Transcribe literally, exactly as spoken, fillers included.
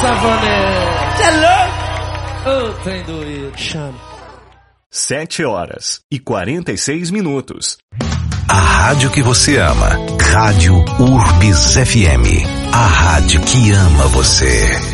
Savanete. Você é louco? Ô, oh, trem doido. Chama. Sete horas e quarenta e seis minutos. A rádio que você ama. Rádio Urbis F M. A rádio que ama você.